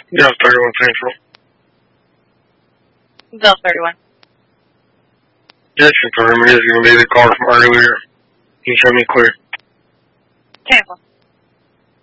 Yeah, 31 Central. Bell 31. Yes, confirm it is going to be the car from earlier. You show me clear. Tampa.